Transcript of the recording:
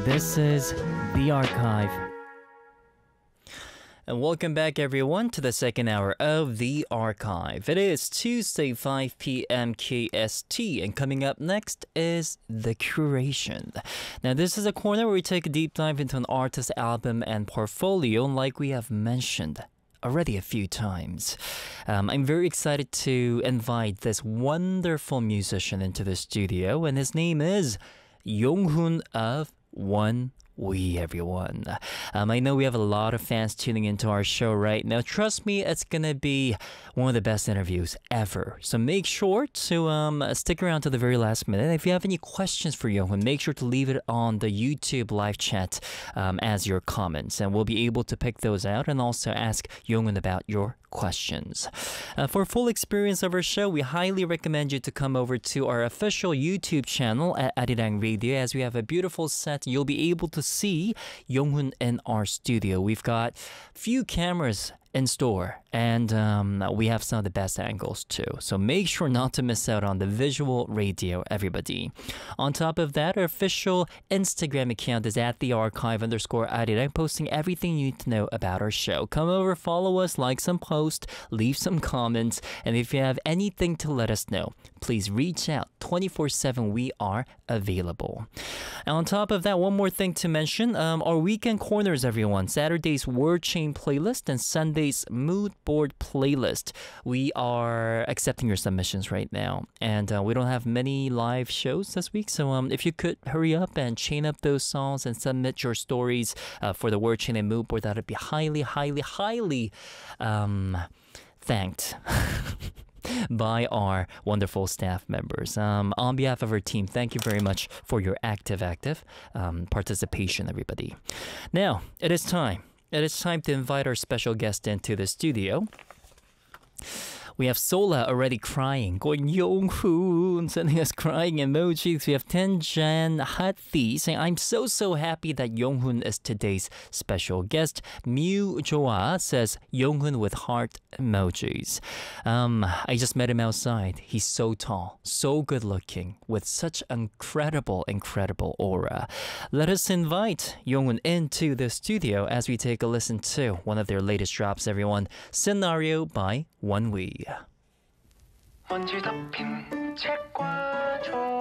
This is The Archive. And welcome back, everyone, to the second hour of The Archive. It is Tuesday, 5 p.m. KST, and coming up next is The Curation. Now, this is a corner where we take a deep dive into an artist's album and portfolio, like we have mentioned already a few times. I'm very excited to invite this wonderful musician into the studio, and his name is Yonghoon of One We, everyone. I know we have a lot of fans tuning into our show right now. Trust me, it's gonna be one of the best interviews ever. So make sure to stick around to the very last minute. If you have any questions for Yonghoon, make sure to leave it on the YouTube live chat as your comments, and we'll be able to pick those out and also ask Yonghoon about your questions. For a full experience of our show, we highly recommend you to come over to our official YouTube channel at Arirang Radio, as we have a beautiful set. You'll be able to see Yonghoon in our studio. We've got few cameras in store, and we have some of the best angles too. So make sure not to miss out on the visual radio, everybody. On top of that, our official Instagram account is at @thearchive_Arirang, posting everything you need to know about our show. Come over, follow us, like some posts, leave some comments, and if you have anything to let us know, please reach out. 24/7 we are available. And on top of that, one more thing to mention, our weekend corners, everyone. Saturday's word chain playlist and Sunday's mood board playlist. We are accepting your submissions right now, and we don't have many live shows this week, so if you could hurry up and chain up those songs and submit your stories for the word chain and mood board, that would be highly thanked by our wonderful staff members. On behalf of our team, thank you very much for your active participation, everybody. Now, it is time. It is time to invite our special guest into the studio. We have Sola already crying, going Yonghoon, sending us crying emojis. We have Tenjan Hati saying, I'm so happy that Yonghoon is today's special guest. Mew Joa says, Yonghoon with heart emojis. I just met him outside. He's so tall, so good looking, with such incredible aura. Let us invite Yonghoon into the studio as we take a listen to one of their latest drops, everyone. Scenario by One We. 먼지 덮인 책과 조